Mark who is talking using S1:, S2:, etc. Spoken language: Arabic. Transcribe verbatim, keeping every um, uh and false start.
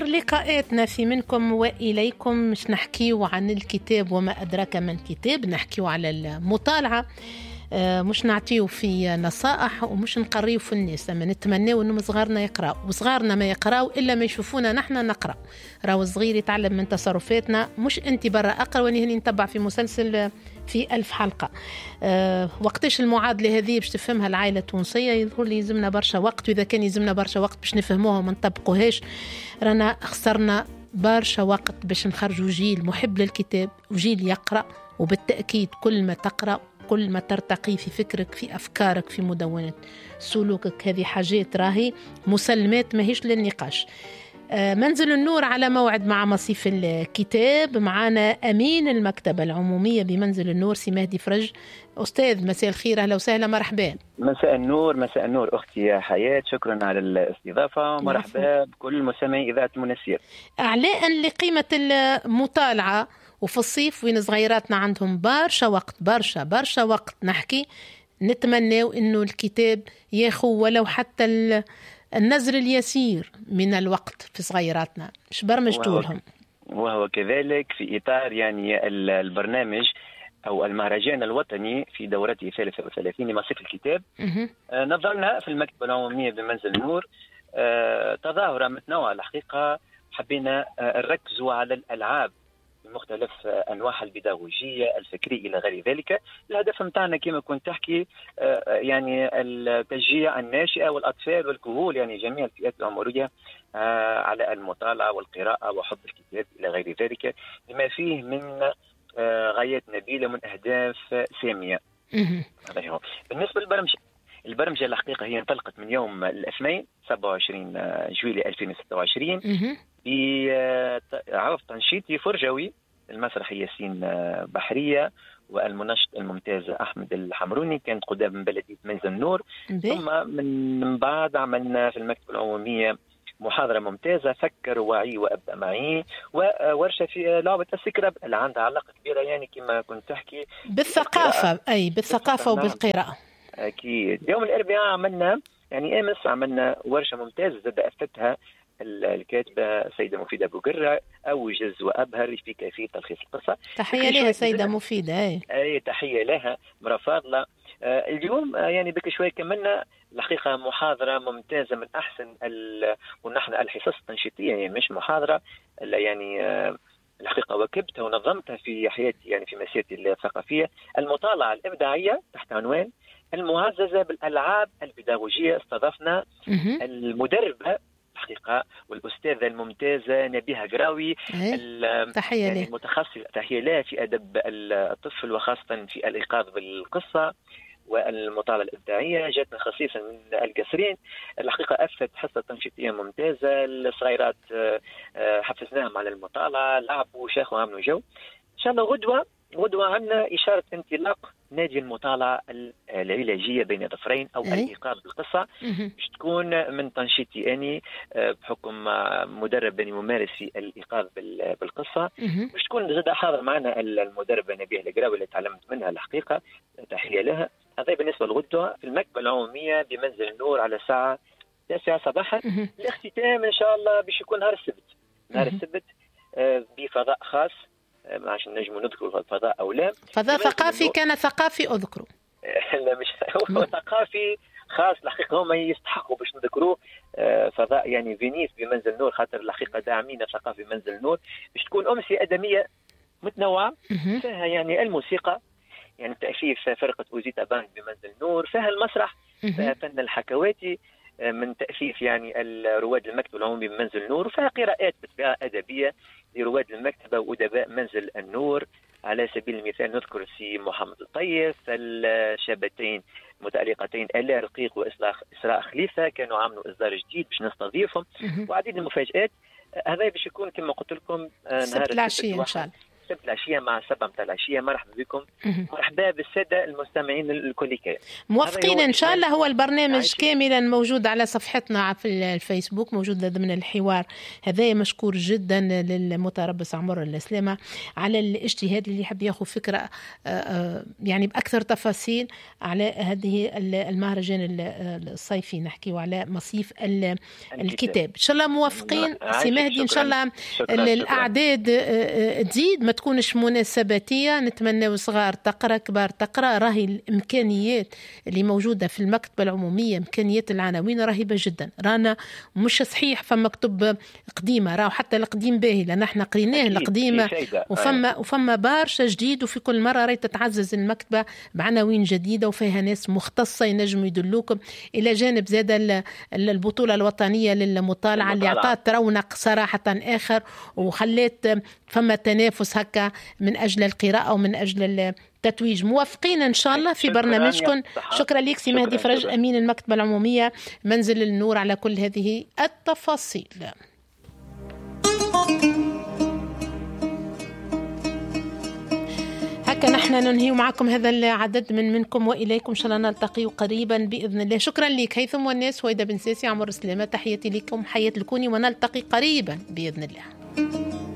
S1: لقاءاتنا في منكم وإليكم مش نحكيو عن الكتاب وما أدراك من كتاب، نحكيو على المطالعة، مش نعطيو في نصائح ومش نقريو في الناس، لما نتمناو انه صغارنا يقراو، وصغارنا ما يقراو الا ما يشوفونا نحن نقرا. راهو الصغير يتعلم من تصرفاتنا، مش انت برا اقرا واني هني نتبع في مسلسل في ألف حلقة. أه وقتاش المعادلة هذه باش تفهمها العائلة التونسية؟ يظهر لي يلزمنا برشا وقت، وإذا كان يلزمنا برشا وقت باش نفهموها وما نطبقوهاش رانا خسرنا برشا وقت باش نخرجوا جيل محب للكتاب وجيل يقرأ. وبالتأكيد كل ما تقرأ كل ما ترتقي في فكرك، في أفكارك، في مدونة سلوكك. هذه حاجات راهي مسلمات ماهيش للنقاش. منزل النور على موعد مع مصيف الكتاب. معنا أمين المكتبة العمومية بمنزل النور سي مهدي فرج. أستاذ مساء الخير، أهلا وسهلا، مرحبا.
S2: مساء النور. مساء النور أختي حياة، شكرا على الاستضافة. مرحبا بكل مستمعي إذاعة المنسير.
S1: أعلاء لقيمة المطالعة، وفي الصيف وين صغيراتنا عندهم برشا وقت برشا برشا وقت نحكي، نتمناو إنه الكتاب ياخو ولو حتى النزر اليسير من الوقت في صغيراتنا. مش برمجتوا لهم؟
S2: وهو كذلك في إطار يعني البرنامج أو المهرجان الوطني في دورته ثلاثة وثلاثين لمصيف الكتاب. آه نظرنا في المكتبة العمومية بمنزل النور آه تظاهرة متنوعة الحقيقة. حبينا آه نركزوا على الألعاب بمختلف أنواع البيداغوجية الفكرية إلى غير ذلك. الهدف متاعنا كما كنت تحكي يعني التشجيع الناشئة والأطفال والكهول، يعني جميع الفئات العمرية على المطالعة والقراءة وحب الكتاب إلى غير ذلك، لما فيه من غايات نبيلة من أهداف سامية. بالنسبة للبرمجة، البرمجة الحقيقة هي انطلقت من يوم الاثنين سبعة وعشرين جويلية ألفين وستة وعشرين بعرض تنشيطي فرجوي المسرح ياسين بحرية والمنشط الممتاز أحمد الحمروني، كانت قدام من بلدية منزل النور. ثم من بعد عملنا في المكتبة العمومية محاضرة ممتازة، فكر وعي وأبدأ معي، وورشة في لعبة السكراب اللي عندها علاقة كبيرة يعني كما كنت تحكي
S1: بالثقافة. أي بالثقافة وبالقراءة.
S2: أكيد. يوم الأربعاء عملنا يعني أمس عملنا ورشة ممتازة زاد أفتتها الكاتبة سيدة مفيدة أبو قرة، أوجز وأبهر في كيفية تلخيص القصة.
S1: تحية لها سيدة مفيدة. أي.
S2: أي تحية لها، مرة فاضلة. آه اليوم آه يعني بك شوية كملنا الحقيقة محاضرة ممتازة من أحسن ونحن الحصص التنشيطية، يعني مش محاضرة يعني آه الحقيقة وكبتها ونظمتها في حياتي يعني في مسيرتي الثقافية. المطالعة الإبداعية تحت عنوان المعززة بالألعاب البيداغوجية. استضفنا المدربة الحقيقة والأستاذة الممتازة نبيهة قراوي،
S1: تحية
S2: يعني
S1: لها.
S2: المتخصصة تحية لها في أدب الطفل وخاصة في الإيقاظ بالقصة والمطالعة الإبداعية. جاتنا خصيصا من القصرين، الحقيقة أفت حصة تنشيطية ممتازة. الصغيرات حفزناهم على المطالعة، لعبوا شاخوا عملوا جو. إن شاء الله غدوة غدوة عندنا إشارة انطلاق نادي المطالعة العلاجية بين ظفرين أو الإيقاظ بالقصة، باش تكون من تنشيطي أني بحكم مدرب بني ممارس في الإيقاظ بالقصة، باش تكون زاد حاضر معنا المدربة نبيه القراوي اللي تعلمت منها الحقيقة، تحية لها. هذا بالنسبة للغدوة في المكتبة العمومية بمنزل النور على الساعة تسعة صباحا. الاختتام إن شاء الله باش يكون نهار السبت، نهار السبت بفضاء خاص، عشان نجم نذكر الفضاء أو لا.
S1: فضاء ثقافي كان ثقافي أذكره.
S2: لا مش هو ثقافي خاص الحقيقة، هم يستحقوا باش نذكروه. فضاء يعني فينيس بمنزل النور، خاطر الحقيقة داعمين ثقافي منزل النور، باش تكون أمسية أدمية متنوعة فيها يعني الموسيقى، يعني تأسيس فرقة وزيتا بانك بمنزل النور، فيها المسرح، فيها فن الحكواتي من تأسيس يعني رواد المكتبة العمومي بمنزل النور، وفيها قراءات بطبيعة أدبية لرواد المكتبة وأدباء منزل النور. على سبيل المثال نذكر سي محمد الطيف، الشابتين متألقتين آلاء رقيق وإسراء خليفة كانوا عملوا إصدار جديد باش نستضيفهم، وعديد المفاجآت. هذا باش يكون كما قلت لكم نهار
S1: السبت العشية إن شاء الله
S2: السبت العشيه مع السبعه متاع العشيه. مرحبا بكم، مرحبا بالساده المستمعين الكل.
S1: موافقين ان شاء الله. هو البرنامج كاملا موجود على صفحتنا في الفيسبوك، موجود ضمن الحوار هذا. مشكور جدا للمتربص عمر السلامه على الاجتهاد اللي يحب ياخذ فكره يعني باكثر تفاصيل على هذه المهرجان الصيفي، نحكي على مصيف الكتاب. ان شاء الله موافقين سي مهدي، ان شاء الله الاعداد تزيد، ما تكونش مناسباتيه. نتمنى صغار تقرا كبار تقرا. راهي الامكانيات اللي موجوده في المكتبه العموميه، امكانيات العناوين رهيبه جدا. رانا مش صحيح فما كتب قديمه، راهو حتى القديم باهي لان احنا قريناه القديم، وفما وفما برشا جديد، وفي كل مره راهي تتعزز المكتبه بعناوين جديده وفيها ناس مختصه ينجموا يدلوكم، الى جانب زاد البطوله الوطنيه للمطالعه اللي اعطت رونق صراحه اخر، وخلت فما تنافس هكا من اجل القراءه ومن اجل التتويج. موافقين ان شاء الله في برنامجكم. شكرا لك سي مهدي فرج، امين المكتبه العموميه منزل النور، على كل هذه التفاصيل. هكا نحن ننهي معكم هذا العدد من منكم وإليكم. إن شاء الله نلتقي قريبا بإذن الله. شكرا لك هيثم والناس، وإذا بن ساسي عمر السلامة، تحياتي لكم، حياة الكوني، ونلتقي قريبا بإذن الله.